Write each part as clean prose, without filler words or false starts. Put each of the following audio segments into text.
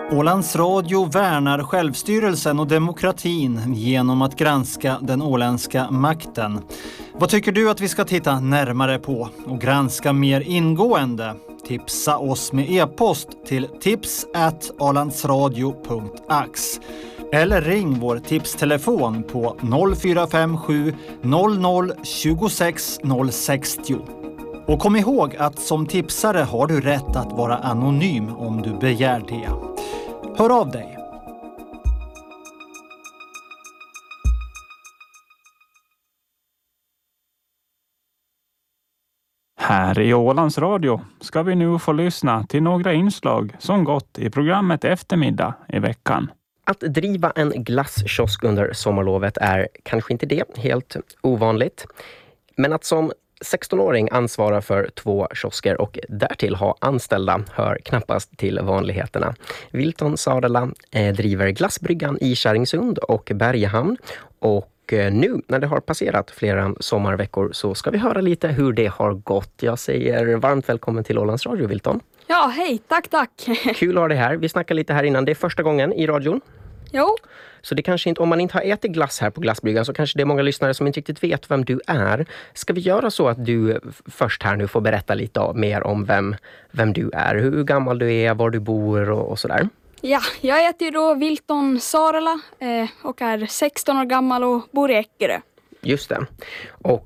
Ålands Radio värnar självstyrelsen och demokratin genom att granska den åländska makten. Vad tycker du att vi ska titta närmare på och granska mer ingående? Tipsa oss med e-post till tips@alandsradio.ax eller ring vår tipstelefon på 0457 00 26 060. Och kom ihåg att som tipsare har du rätt att vara anonym om du begär det. Hör av dig. Här i Ålands Radio ska vi nu få lyssna till några inslag som gått i programmet Eftermiddag i veckan. Att driva en glasskiosk under sommarlovet är kanske inte det helt ovanligt. Men att som 16-åring ansvara för 2 kiosker och därtill ha anställda hör knappast till vanligheterna. Wilton Sarela driver glassbryggan i Kärringsund och Bergehamn, och nu när det har passerat flera sommarveckor så ska vi höra lite hur det har gått. Jag säger varmt välkommen till Ålands Radio, Wilton. Ja, hej, tack. Kul att ha dig här. Vi snackade lite här innan, det är första gången i radion. Jo. Så det kanske inte, om man inte har ätit glass här på glassbryggan så kanske det är många lyssnare som inte riktigt vet vem du är. Ska vi göra så att du först här nu får berätta lite mer om vem du är, hur gammal du är, var du bor och sådär? Ja, jag heter ju då Wilton Sarela och är 16 år gammal och bor i Eckerö. Just det. Och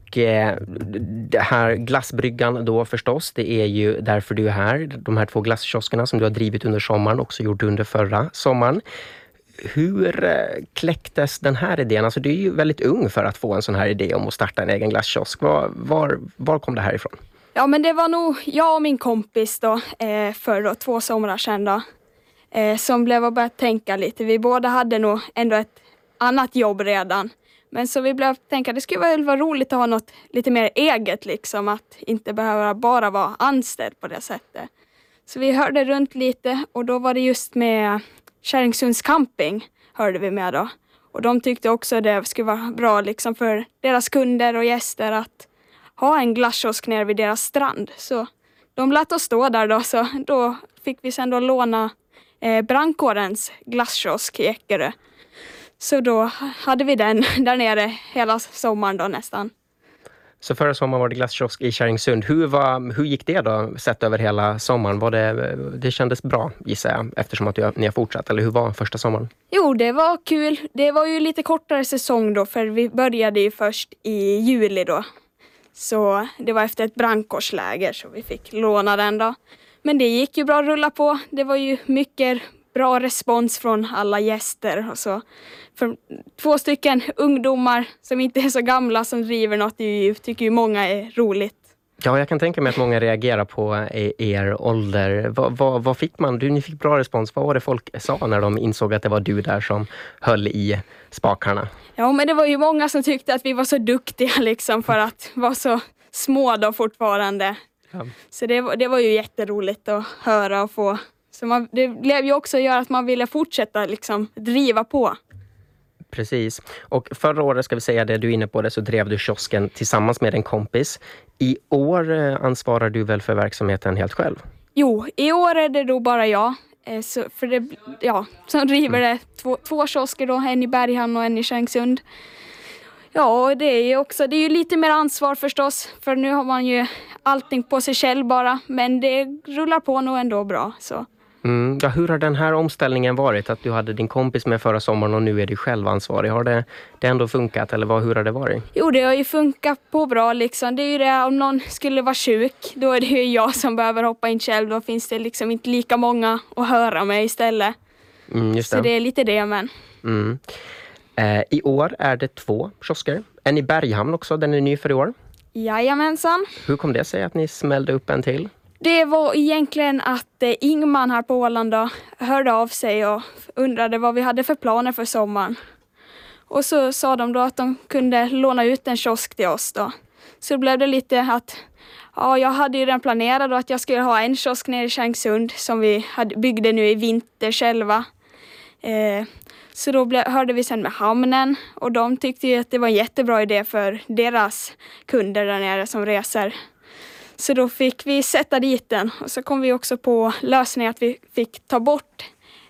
det här glassbryggan då förstås, det är ju därför du är här. De här 2 glasskioskerna som du har drivit under sommaren också gjorde under förra sommaren. Hur kläcktes den här idén? Alltså du är ju väldigt ung för att få en sån här idé om att starta en egen glasskiosk. Var kom det här ifrån? Ja, men det var nog jag och min kompis då för 2 somrar sedan då. Som blev att börja tänka lite. Vi båda hade nog ändå ett annat jobb redan. Men så vi blev tänka att det skulle väl vara roligt att ha något lite mer eget liksom. Att inte behöva bara vara anställd på det sättet. Så vi hörde runt lite och då var det just med Kärringsunds camping hörde vi med då. Och de tyckte också det skulle vara bra liksom för deras kunder och gäster att ha en glasskiosk nere vid deras strand. Så de lät oss stå där då. Så då fick vi sen då låna brandkårens glasskiosk i Eckerö. Så då hade vi den där nere hela sommaren då nästan. Så förra sommaren var det glasskiosk i Kärringsund. Hur gick det då sett över hela sommaren? Det kändes bra gissar jag eftersom att ni har fortsatt. Eller hur var första sommaren? Jo, det var kul. Det var ju lite kortare säsong då för vi började ju först i juli då. Så det var efter ett brandkårsläger så vi fick låna den då. Men det gick ju bra att rulla på. Det var ju mycket bra respons från alla gäster. Och så. För 2 stycken ungdomar som inte är så gamla som driver något tycker ju många är roligt. Ja, jag kan tänka mig att många reagerar på er ålder. Vad fick man? Ni fick bra respons. Vad var det folk sa när de insåg att det var du där som höll i spakarna? Ja, men det var ju många som tyckte att vi var så duktiga liksom för att vara så små då fortfarande. Ja. Så det var ju jätteroligt att höra och få. Så det blev ju också göra att man ville fortsätta liksom driva på. Precis. Och förra året ska vi säga det du är inne på det så drev du kiosken tillsammans med en kompis. I år ansvarar du väl för verksamheten helt själv? Jo, i år är det då bara jag. Som driver det 2 kiosker då, en i Berghamn och en i Kärringsund. Ja, det är ju lite mer ansvar förstås. För nu har man ju allting på sig själv bara. Men det rullar på nog ändå bra så. Ja, hur har den här omställningen varit? Att du hade din kompis med förra sommaren och nu är du själv ansvarig. Har det ändå funkat eller hur har det varit? Jo, det har ju funkat på bra liksom. Det är ju det, om någon skulle vara sjuk, då är det ju jag som behöver hoppa in själv. Då finns det liksom inte lika många att höra med istället. Just det. Så det är lite det, men. I år är det 2 kiosker. En i Berghamn också, den är ny för i år. Jajamensan. Hur kom det sig att ni smällde upp en till? Det var egentligen att Ingman här på Åland då hörde av sig och undrade vad vi hade för planer för sommaren. Och så sa de då att de kunde låna ut en kiosk till oss då. Så blev det lite att, ja, jag hade ju redan planerat då att jag skulle ha en kiosk nere i Kärringsund som vi byggde nu i vinter själva. Så då hörde vi sen med hamnen och de tyckte ju att det var en jättebra idé för deras kunder där nere som reser. Så då fick vi sätta dit den och så kom vi också på lösningen att vi fick ta bort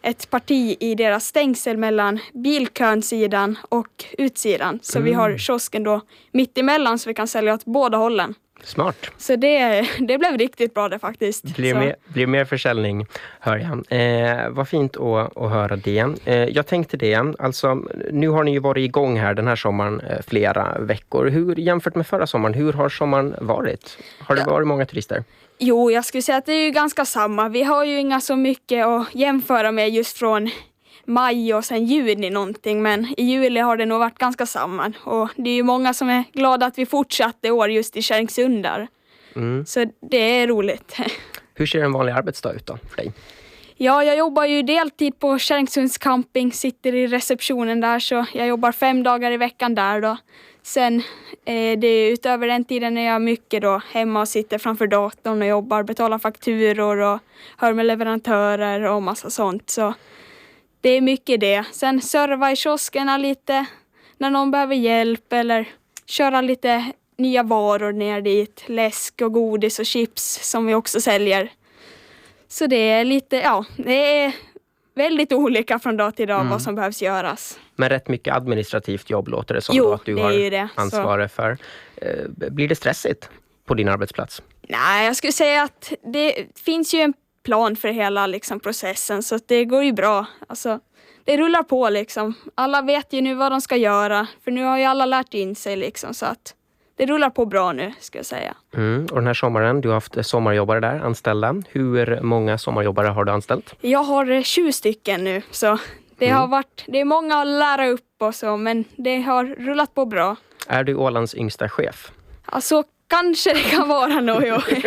ett parti i deras stängsel mellan bilkönsidan och utsidan. Så vi har kiosken då mitt emellan så vi kan sälja åt båda hållen. Smart. Så det blev riktigt bra det faktiskt. Blir mer försäljning, hör jag. Vad fint att höra det. Jag tänkte det, alltså nu har ni ju varit igång här den här sommaren flera veckor. Hur jämfört med förra sommaren, hur har sommaren varit? Har det varit många turister? Jo, jag skulle säga att det är ju ganska samma. Vi har ju inga så mycket att jämföra med just från maj och sen juni någonting. Men i juli har det nog varit ganska samma. Och det är ju många som är glada att vi fortsatte år just i Kärringsund där. Så det är roligt. Hur ser en vanlig arbetsdag ut då för dig? Ja, jag jobbar ju deltid på Kärringsunds camping, sitter i receptionen där. Så jag jobbar 5 dagar i veckan där då. Sen utöver den tiden är jag mycket då hemma och sitter framför datorn och jobbar, betalar fakturor och hör med leverantörer och massa sånt. Så det är mycket det. Sen serva i kioskerna lite när någon behöver hjälp eller köra lite nya varor ner dit. Läsk och godis och chips som vi också säljer. Så det är lite, det är väldigt olika från dag till dag vad som behövs göras. Men rätt mycket administrativt jobb låter det som Jo, då att du det har är ju det, ansvaret för. Blir det stressigt på din arbetsplats? Nej, jag skulle säga att det finns ju en plan för hela liksom, processen så att det går ju bra. Alltså, det rullar på liksom. Alla vet ju nu vad de ska göra för nu har ju alla lärt in sig liksom så att det rullar på bra nu ska jag säga. Och den här sommaren, du har haft sommarjobbare där anställda. Hur många sommarjobbare har du anställt? Jag har 20 stycken nu så det är många att lära upp och så men det har rullat på bra. Är du Ålands yngsta chef? Alltså kanske det kan vara nog.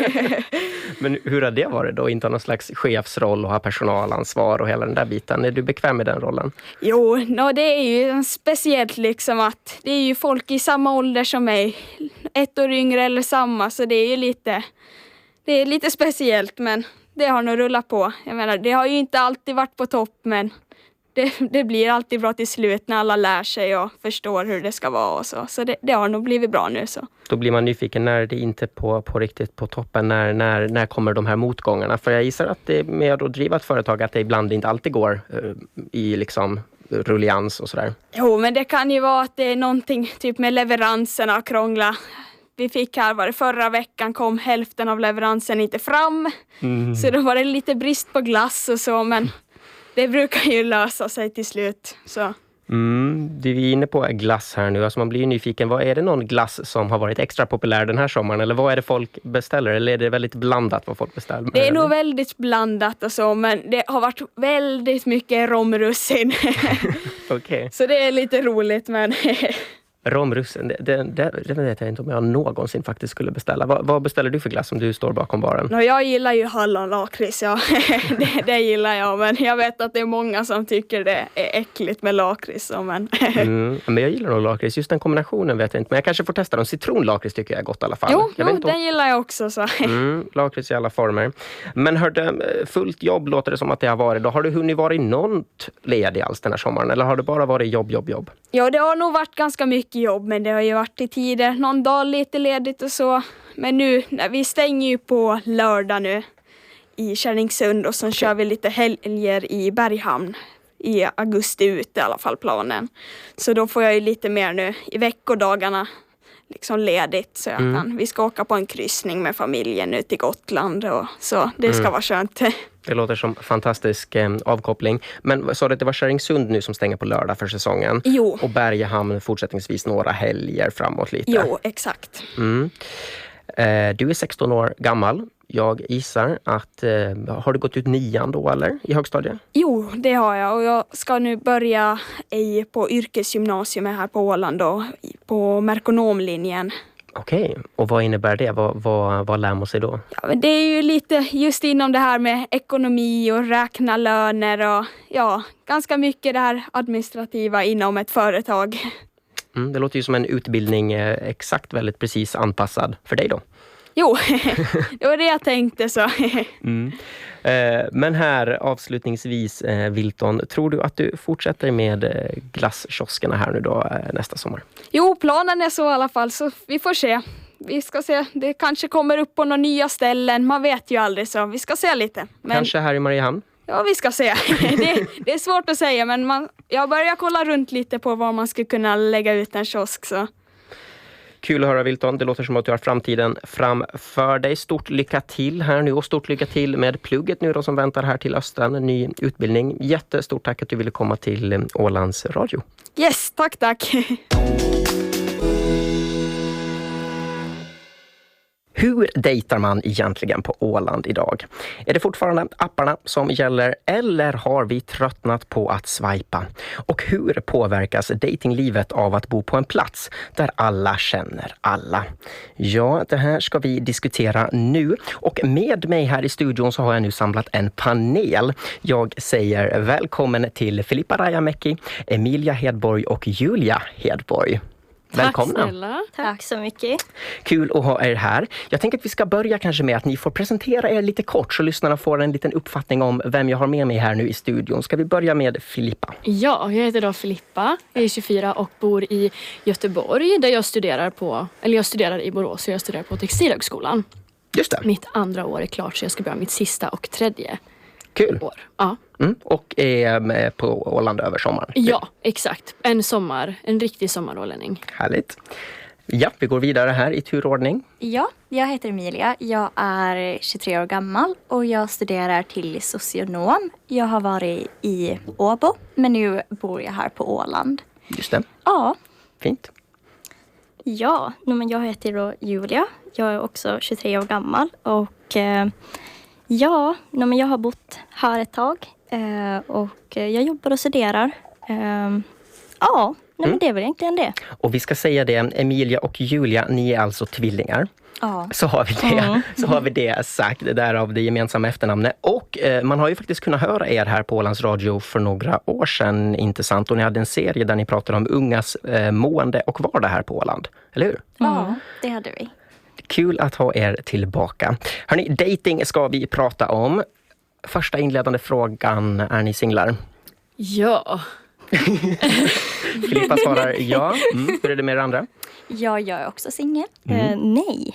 Men hur har det varit då? Inte ha någon slags chefsroll och ha personalansvar och hela den där biten. Är du bekväm med den rollen? Jo, det är ju speciellt liksom att det är ju folk i samma ålder som mig. 1 år yngre eller samma så det är ju lite speciellt men det har nog rullat på. Jag menar, det har ju inte alltid varit på topp men det blir alltid bra till slut när alla lär sig och förstår hur det ska vara och så. Så det har nog blivit bra nu så. Då blir man nyfiken när det inte på riktigt på toppen. När kommer de här motgångarna? För jag gissar att det är med att driva ett företag att det ibland inte alltid går i liksom rullians och sådär. Jo, men det kan ju vara att det är någonting typ med leveranserna och krångla. Vi fick förra veckan kom hälften av leveransen inte fram. Så då var det lite brist på glass och så men det brukar ju lösa sig till slut. Så. Du är inne på glass här nu. Alltså man blir ju nyfiken. Vad är det någon glass som har varit extra populär den här sommaren? Eller vad är det folk beställer? Eller är det väldigt blandat vad folk beställer? Det är nog väldigt blandat och så. Men det har varit väldigt mycket romrussin. Okej. Så det är lite roligt men... Romrussin, det vet jag inte om jag någonsin faktiskt skulle beställa. Vad beställer du för glass om du står bakom baren? Jag gillar ju hallonlakrits, ja. det gillar jag, men jag vet att det är många som tycker det är äckligt med lakrits. Men jag gillar nog lakrits. Just den kombinationen vet jag inte, men jag kanske får testa dem. Citronlakrits tycker jag är gott i alla fall. Jo, den gillar jag också. Så. Lakrits i alla former. Men hörde, fullt jobb låter det som att det har varit. Då har du hunnit varit något ledig alls den här sommaren? Eller har det bara varit jobb? Ja, det har nog varit ganska mycket jobb, men det har ju varit i tider någon dag lite ledigt och så. Men nu, vi stänger ju på lördag nu i Kärringsund och så kör vi lite helger i Berghamn i augusti ut i alla fall planen. Så då får jag ju lite mer nu i veckodagarna liksom ledigt så jag kan. Vi ska åka på en kryssning med familjen ut till Gotland och så det ska vara skönt. Det låter som fantastisk avkoppling. Men sa du att det var Kärringsund nu som stänger på lördag för säsongen? Jo. Och Berghamn fortsättningsvis några helger framåt lite? Jo, exakt. Du är 16 år gammal. Jag gissar att, har du gått ut 9 då eller i högstadiet? Jo, det har jag och jag ska nu börja på yrkesgymnasium här på Åland då, på merkonomlinjen. Okej, och vad innebär det? Vad lär man sig då? Ja, men det är ju lite just inom det här med ekonomi och räkna löner och ganska mycket det här administrativa inom ett företag. Det låter ju som en utbildning exakt väldigt precis anpassad för dig då. Jo, det var det jag tänkte så. Men här avslutningsvis, Wilton, tror du att du fortsätter med glasskioskerna här nu då nästa sommar? Jo, planen är så i alla fall, så vi får se. Vi ska se, det kanske kommer upp på några nya ställen, man vet ju aldrig så. Vi ska se lite. Men... Kanske här i Mariehamn? Ja, vi ska se. Det är svårt att säga, men jag börjar kolla runt lite på var man skulle kunna lägga ut en kiosk. Så. Kul att höra, Wilton. Det låter som att du har framtiden framför dig. Stort lycka till här nu och stort lycka till med plugget nu då som väntar här till hösten. En ny utbildning. Jättestort tack att du ville komma till Ålands Radio. Yes, tack. Hur dejtar man egentligen på Åland idag? Är det fortfarande apparna som gäller eller har vi tröttnat på att swipa? Och hur påverkas datinglivet av att bo på en plats där alla känner alla? Ja, det här ska vi diskutera nu. Och med mig här i studion så har jag nu samlat en panel. Jag säger välkommen till Filippa Rajamäki, Emilia Hedborg och Julia Hedborg. Välkomna. Tack snälla. Tack så mycket. Kul att ha er här. Jag tänker att vi ska börja kanske med att ni får presentera er lite kort så lyssnarna får en liten uppfattning om vem jag har med mig här nu i studion. Ska vi börja med Filippa? Ja, jag heter då Filippa. Jag är 24 och bor i Göteborg där jag studerar i Borås och jag studerar på Textilhögskolan. Just det. Mitt andra år är klart så jag ska börja mitt sista och tredje Kul. år. Ja. Och är med på Åland över sommaren. Ja, exakt. En riktig sommarålänning. Härligt. Ja, vi går vidare här i turordning. Ja, jag heter Emilia. Jag är 23 år gammal och jag studerar till socionom. Jag har varit i Åbo, men nu bor jag här på Åland. Just det. Ja. Fint. Ja, men jag heter då Julia. Jag är också 23 år gammal och men jag har bott här ett tag och jag jobbar och studerar. Men det är väl egentligen det. Och vi ska säga det, Emilia och Julia, ni är alltså tvillingar. Ja. Så har vi det sagt, därav det gemensamma efternamnet. Och man har ju faktiskt kunnat höra er här på Ålands Radio för några år sedan, inte sant? Och ni hade en serie där ni pratade om ungas mående och vardag här på Åland, eller hur? Ja, det hade vi. Kul att ha er tillbaka. Hörrni, dating ska vi prata om. Första inledande frågan, är ni singlar? Ja. Filippa svarar ja. Hur är det med er andra? Ja, jag är också singel. Nej.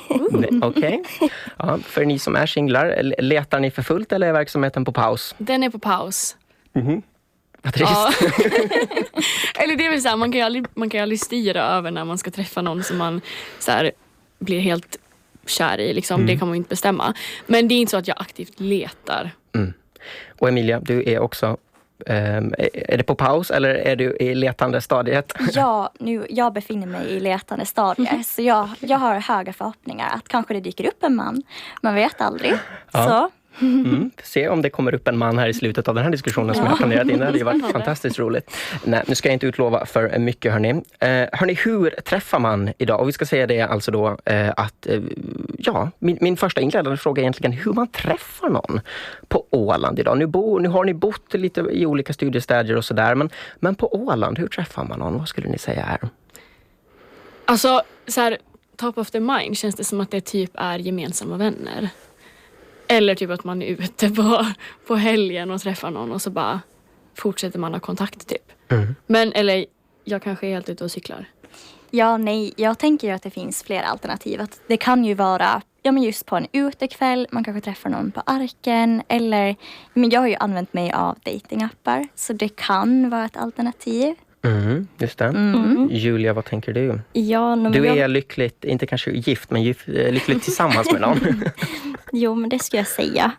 Okej. Ja, för ni som är singlar, letar ni för fullt eller är verksamheten på paus? Den är på paus. Vad trist. Ja. Eller det är väl så här, man kan ju aldrig styra över när man ska träffa någon som man så här blir helt kär i. Liksom. Det kan man ju inte bestämma. Men det är inte så att jag aktivt letar. Och Emilia, du är också... är det på paus eller är du i letande stadiet? Ja, jag befinner mig i letande stadier. Så jag har höga förhoppningar att kanske det dyker upp en man. Man vet aldrig. Ja. Så... Se om det kommer upp en man här i slutet av den här diskussionen som jag har planerat in. Det hade ju varit fantastiskt roligt. Nej, nu ska jag inte utlova för mycket, hörni. Hörni, hur träffar man idag? Och vi ska säga det alltså då att min första inledande fråga är egentligen hur man träffar någon på Åland idag. Nu har ni bott lite i olika studiestäder och sådär, men på Åland, hur träffar man någon? Vad skulle ni säga här? Alltså, så här, top of the mind känns det som att det typ är gemensamma vänner. Eller typ att man är ute på helgen och träffar någon och så bara fortsätter man ha kontakt typ. Men eller jag kanske är helt ute och cyklar. Ja, nej. Jag tänker ju att det finns flera alternativ. Att det kan ju vara just på en utekväll. Man kanske träffar någon på Arken. Eller, jag har ju använt mig av datingappar. Så det kan vara ett alternativ. Just det. Julia, vad tänker du? Ja, du är lyckligt, inte kanske gift, men lyckligt tillsammans med någon. Jo, men det ska jag säga.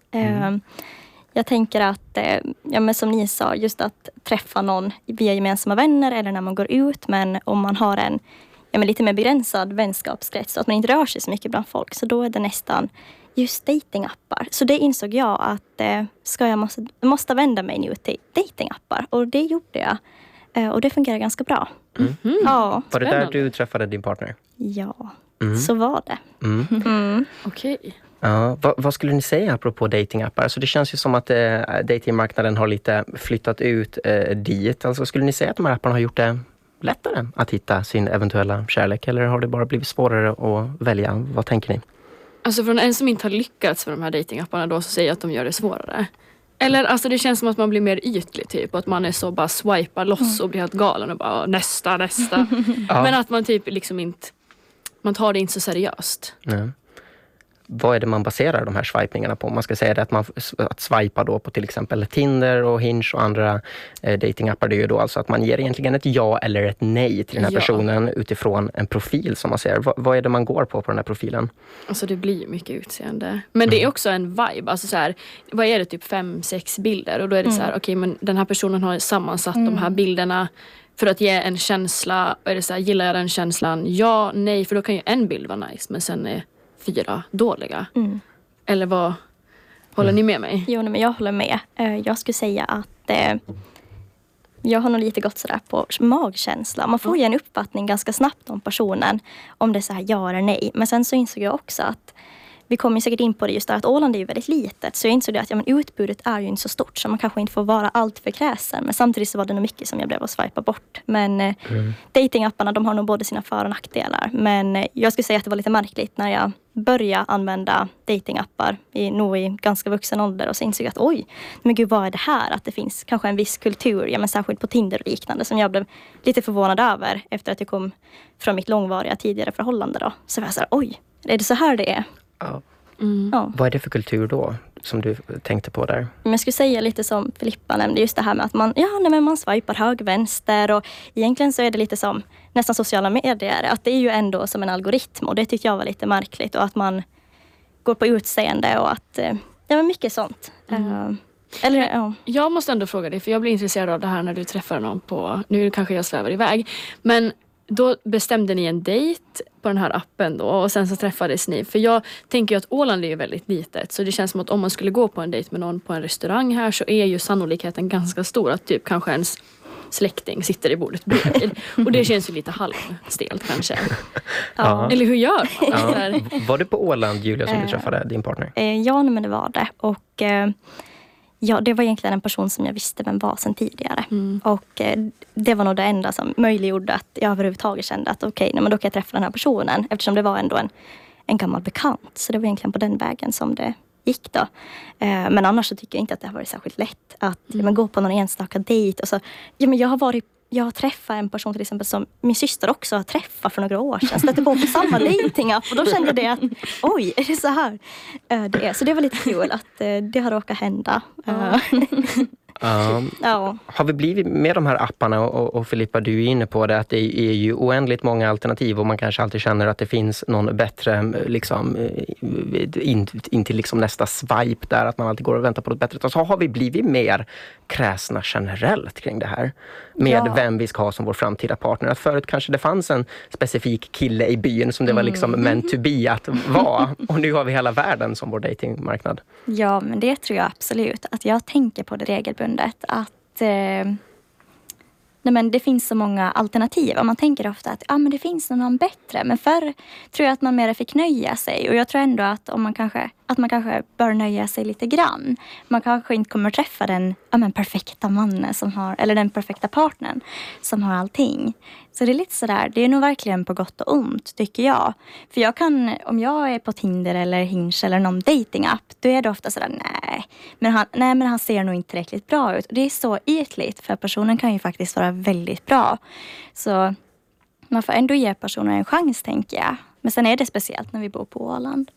Jag tänker att, men som ni sa, just att träffa någon via gemensamma vänner eller när man går ut. Men om man har en lite mer begränsad vänskapskrets så att man inte rör sig så mycket bland folk. Så då är det nästan just datingappar. Så det insåg jag att jag måste vända mig nu till datingappar. Och det gjorde jag. Och det fungerar ganska bra. Ja. Var det där du träffade din partner? Ja, så var det. Okej. Ja, vad skulle ni säga apropå datingappar? Alltså det känns ju som att datingmarknaden har lite flyttat ut dit. Alltså skulle ni säga att de här apparna har gjort det lättare att hitta sin eventuella kärlek? Eller har det bara blivit svårare att välja? Vad tänker ni? Alltså från en som inte har lyckats med de här datingapparna då så säger jag att de gör det svårare. Eller alltså det känns som att man blir mer ytlig typ. Och att man är så bara swipar loss och blir helt galen och bara nästa. Men att man typ liksom inte, man tar det inte så seriöst. Nej. vad är det man baserar de här swipningarna på? Man ska säga det att swipa då på till exempel Tinder och Hinge och andra datingappar, det är ju då alltså att man ger egentligen ett ja eller ett nej till den här personen utifrån en profil som man ser. Vad är det man går på den här profilen? Alltså det blir ju mycket utseende. Men det är också en vibe. Alltså så här, vad är det, typ 5-6 bilder? Och då är det så här, okej, men den här personen har sammansatt de här bilderna för att ge en känsla. Är det så här, gillar jag den känslan? Ja, nej, för då kan ju en bild vara nice, men sen är 4 dåliga. Eller vad? Håller ni med mig? Jo, men jag håller med. Jag skulle säga att jag har nog lite gått sådär på magkänsla. Man får ju en uppfattning ganska snabbt om personen, om det är så här ja eller nej. Men sen så insåg jag också att vi kommer säkert in på det just där att Åland är ju väldigt litet. Så jag insåg det att utbudet är ju inte så stort, så man kanske inte får vara allt för kräsen. Men samtidigt så var det nog mycket som jag blev att swipa bort. Men datingapparna, de har nog både sina för- och nackdelar. Men jag skulle säga att det var lite märkligt när jag började använda datingappar nog i ganska vuxen ålder. Och så insåg jag att oj, men gud, vad är det här? Att det finns kanske en viss kultur, men särskilt på Tinder och liknande, som jag blev lite förvånad över efter att jag kom från mitt långvariga tidigare förhållande då. Så var jag så här, oj, är det så här det är? Ja. Ja. Vad är det för kultur då som du tänkte på där? Men jag skulle säga lite som Filippa nämnde, just det här med att man swipar höger, vänster, och egentligen så är det lite som nästan sociala medier, att det är ju ändå som en algoritm, och det tyckte jag var lite märkligt, och att man går på utseende och att mycket sånt. Jag måste ändå fråga dig, för jag blir intresserad av det här när du träffar någon på, nu kanske jag svävar iväg, men då bestämde ni en dejt på den här appen då, och sen så träffades ni. För jag tänker ju att Åland är ju väldigt litet, så det känns som att om man skulle gå på en dejt med någon på en restaurang här, så är ju sannolikheten ganska stor att typ kanske ens släkting sitter i bordet bredvid. Och det känns ju lite halvstelt kanske. Ja. Eller hur gör man? Ja. Var du på Åland, Julia, som du träffade din partner? Ja, men det var det. Och det var egentligen en person som jag visste vem var sedan tidigare. Och det var nog det enda som möjliggjorde att jag överhuvudtaget kände att okej, men då kan jag träffa den här personen. Eftersom det var ändå en gammal bekant. Så det var egentligen på den vägen som det gick då. Men annars så tycker jag inte att det har varit särskilt lätt att gå på någon enstaka dejt. Och så, jag har träffat en person till exempel som min syster också har träffat för några år sedan. Stötte på samma datingapp, och då kände jag att oj, är det så här det är? Så det var lite kul att det har råkat hända. Har vi blivit med de här apparna, och Filippa, du är inne på det, att det är ju oändligt många alternativ, och man kanske alltid känner att det finns någon bättre liksom, in till liksom nästa swipe där, att man alltid går och väntar på något bättre. Så har vi blivit mer kräsna generellt kring det här med vem vi ska ha som vår framtida partner. Att förut kanske det fanns en specifik kille i byn som det var liksom meant to be att vara, och nu har vi hela världen som vår datingmarknad. Ja, men det tror jag absolut. Att jag tänker på det regelbundet. Att men det finns så många alternativ. Och man tänker ofta att men det finns någon bättre. Men förr tror jag att man mer fick nöja sig. Och jag tror ändå att man kanske bör nöja sig lite grann. Man kanske inte kommer träffa den perfekta mannen som har, eller den perfekta partnern som har allting. Så det är lite sådär, det är nog verkligen på gott och ont, tycker jag. För jag kan, om jag är på Tinder eller Hinge eller någon datingapp, då är det ofta sådär, men han ser nog inte tillräckligt bra ut. Och det är så ytligt, för personen kan ju faktiskt vara väldigt bra. Så man får ändå ge personen en chans, tänker jag. Men sen är det speciellt när vi bor på Åland.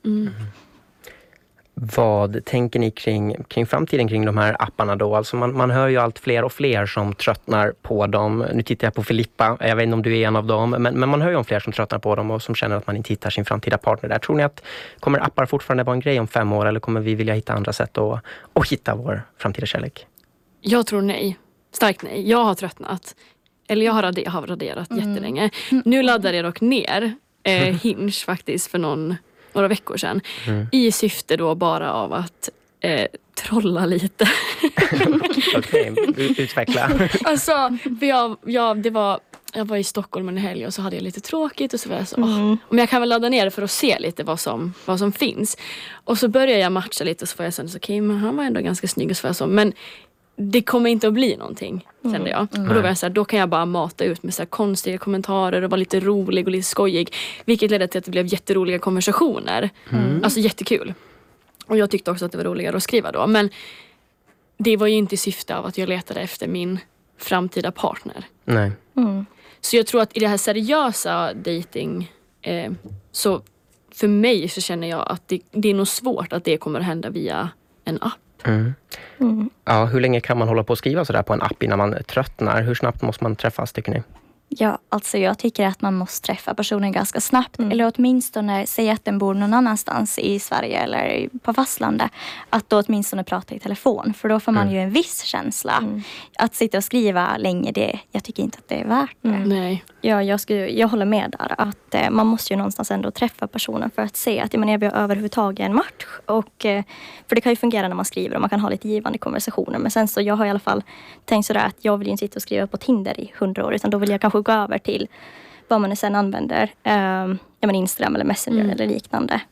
Vad tänker ni kring framtiden kring de här apparna då? Alltså man hör ju allt fler och fler som tröttnar på dem. Nu tittar jag på Filippa, jag vet inte om du är en av dem, men man hör ju om fler som tröttnar på dem och som känner att man inte hittar sin framtida partner där. Tror ni att kommer appar fortfarande vara en grej om 5 år, eller kommer vi vilja hitta andra sätt att hitta vår framtida kärlek? Jag tror nej. Starkt nej. Jag har tröttnat. Eller jag har raderat jättelänge. Nu laddar jag dock ner Hinge faktiskt för några veckor sedan. I syfte då bara av att trolla lite. Okej, utveckla. Alltså, jag var i Stockholm en helg och så hade jag lite tråkigt och så var jag så, men jag kan väl ladda ner det för att se lite vad som finns. Och så började jag matcha lite och så var jag så okej, men han var ändå ganska snygg och så var jag så, men det kommer inte att bli någonting, kände jag. Och då var jag så här, då kan jag bara mata ut med så här konstiga kommentarer och vara lite rolig och lite skojig. Vilket ledde till att det blev jätteroliga konversationer. Alltså jättekul. Och jag tyckte också att det var roligare att skriva då. Men det var ju inte i syfte av att jag letade efter min framtida partner. Nej. Så jag tror att i det här seriösa dating så för mig så känner jag att det är nog svårt att det kommer att hända via en app. Ja, hur länge kan man hålla på att skriva sådär på en app innan man tröttnar? Hur snabbt måste man träffas, tycker ni? Ja, alltså jag tycker att man måste träffa personen ganska snabbt. Eller åtminstone säga att den bor någon annanstans i Sverige eller på fastlandet. Att då åtminstone prata i telefon. För då får man ju en viss känsla. Att sitta och skriva länge, jag tycker inte att det är värt det. Nej. Ja, jag håller med där. Att man måste ju någonstans ändå träffa personen för att se att är vi överhuvudtaget en match. Och, för det kan ju fungera när man skriver och man kan ha lite givande konversationer. Men sen så jag har i alla fall tänkt sådär att jag vill ju inte sitta och skriva på Tinder i 100 år. Utan då vill jag kanske gå över till vad man sen använder. Instagram eller Messenger eller liknande.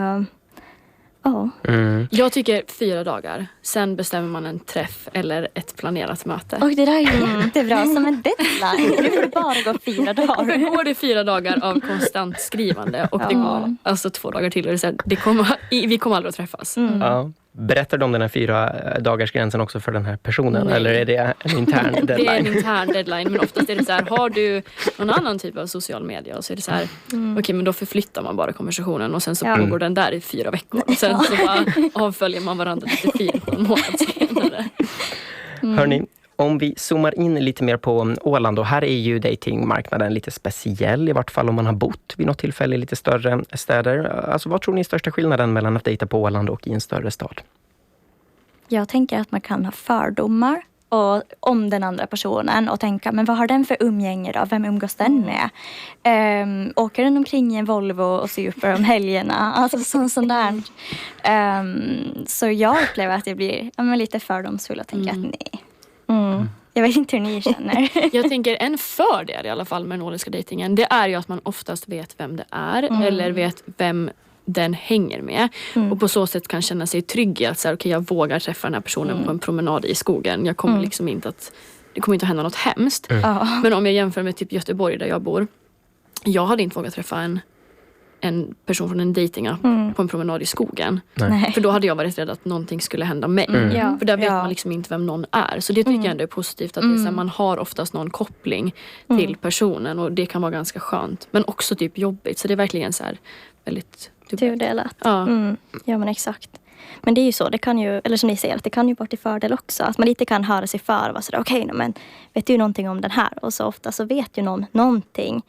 Jag tycker 4 dagar. Sen bestämmer man en träff eller ett planerat möte. Och det där är jättebra som en deadline. Nu får det bara gå 4 dagar. För går det 4 dagar av konstant skrivande och det går alltså 2 dagar till och det är så här, vi kommer aldrig att träffas. Ja. Berättar de den här 4 dagars gränsen också för den här personen? Nej. Eller är det en intern deadline? Det är en intern deadline, men oftast är det så här, har du någon annan typ av social media och så är det så här, okej, men då förflyttar man bara konversationen och sen så pågår den där i 4 veckor och sen så bara avföljer man varandra lite fint en månad senare. Hörrni, om vi zoomar in lite mer på Åland, och här är ju datingmarknaden lite speciell, i vart fall om man har bott vid något tillfälle i lite större städer. Alltså vad tror ni är största skillnaden mellan att dejta på Åland och i en större stad? Jag tänker att man kan ha fördomar om den andra personen och tänka, men vad har den för umgänge då? Vem umgås den med? Åker den omkring i en Volvo och super om helgerna? Alltså sånt där. Så jag upplever att det blir lite fördomsfull och tänker att nej. Jag vet inte hur ni känner. Jag tänker en fördel i alla fall med den åländska dejtingen, det är ju att man oftast vet vem det är eller vet vem den hänger med. Och på så sätt kan känna sig trygg i att så här, okej, jag vågar träffa den här personen på en promenad i skogen. Jag kommer liksom inte att det kommer inte att hända något hemskt. Men om jag jämför med typ Göteborg där jag bor, jag hade inte vågat träffa en person från en dejtingapp på en promenad i skogen. Nej. För då hade jag varit rädd att någonting skulle hända mig. För där vet man liksom inte vem någon är. Så det tycker jag ändå är positivt. Att det är så här, man har oftast någon koppling till personen. Och det kan vara ganska skönt. Men också typ jobbigt. Så det är verkligen så här väldigt... Tudelat. Ja. Ja, men exakt. Men det är ju så, det kan ju, eller som ni säger, att det kan ju vara till fördel också. Att man lite kan höra sig för och vara sådär, okej, men vet du någonting om den här? Och så ofta så vet ju någon någonting.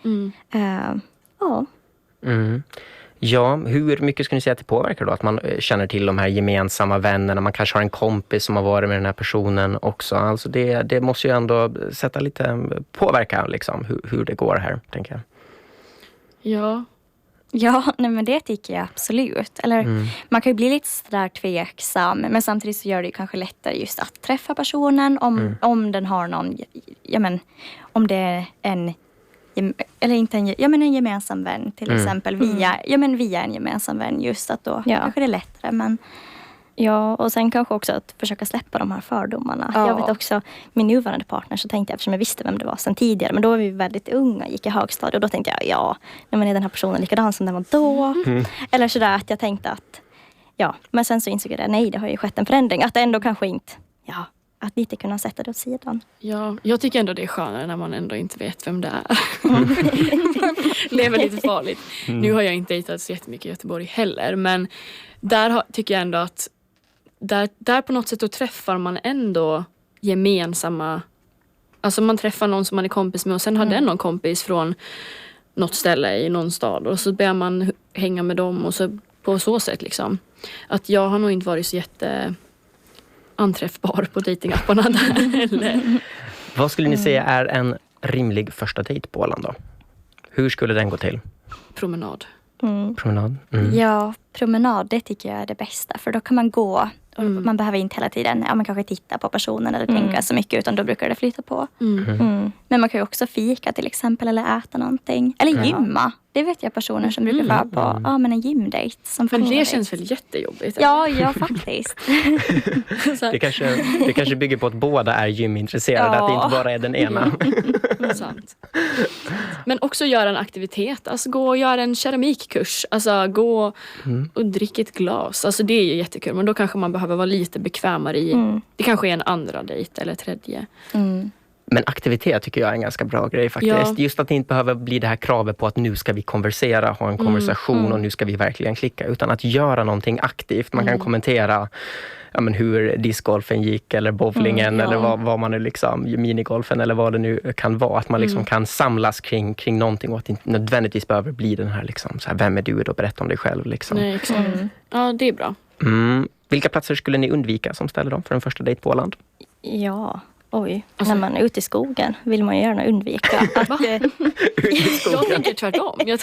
Ja, hur mycket skulle ni säga att det påverkar då? Att man känner till de här gemensamma vännerna. Man kanske har en kompis som har varit med den här personen också. Alltså det måste ju ändå sätta lite påverka liksom, hur det går här, tänker jag. Ja, nej, men det tycker jag absolut. Eller man kan ju bli lite sådär tveksam. Men samtidigt så gör det ju kanske lättare just att träffa personen. Om den har någon, om det är en gemensam vän till exempel via en gemensam vän, just att då kanske det är lättare. Men ja, och sen kanske också att försöka släppa de här fördomarna. Jag vet också, min nuvarande partner, så tänkte jag, eftersom jag visste vem det var sedan tidigare, men då var vi väldigt unga, gick i högstadiet, och då tänkte jag, men är den här personen likadan som den var då? Eller sådär, att jag tänkte att men sen så insåg jag nej, det har ju skett en förändring, att det ändå kanske inte, att lite kunna sätta det åt sidan. Ja, jag tycker ändå det är skönare när man ändå inte vet vem det är. Lever lite farligt. Nu har jag inte dejtat så jättemycket i Göteborg heller, men där tycker jag ändå att där på något sätt då träffar man ändå gemensamma, alltså man träffar någon som man är kompis med och sen har den någon kompis från något ställe i någon stad och så börjar man hänga med dem och så på så sätt liksom. Att jag har nog inte varit så anträffbar på datingapparna där eller. Vad skulle ni säga är en rimlig första dejt på Åland då? Hur skulle den gå till? Promenad. Promenad? Ja, promenad, det tycker jag är det bästa. För då kan man gå och man behöver inte hela tiden man kanske titta på personen eller tänka så mycket, utan då brukar det flyta på. Men man kan ju också fika till exempel eller äta någonting. Eller gymma. Det vet jag personer som brukar vara på men en gymdejt. Men det känns väl jättejobbigt? Ja, faktiskt. Det kanske bygger på att båda är gymintresserade, att det inte bara är den ena. Sant. Men också göra en aktivitet. Alltså gå och göra en keramikkurs. Alltså gå och dricka ett glas. Alltså det är ju jättekul. Men då kanske man behöver vara lite bekvämare i. Det kanske är en andra dejt eller tredje. Men aktivitet tycker jag är en ganska bra grej faktiskt. Ja. Just att det inte behöver bli det här kravet på att nu ska vi konversera, ha en konversation och nu ska vi verkligen klicka. Utan att göra någonting aktivt. Man kan kommentera hur discgolfen gick eller bowlingen eller vad man nu liksom, minigolfen eller vad det nu kan vara. Att man liksom kan samlas kring någonting och att det inte nödvändigtvis behöver bli den här liksom, så här, vem är du då, berätta om dig själv liksom. Nej, exakt. Ja, det är bra. Vilka platser skulle ni undvika som ställer dem för en första dejt på Åland? Ja, när man är ute i skogen vill man ju gärna undvika att... Jag tänker tvärtom.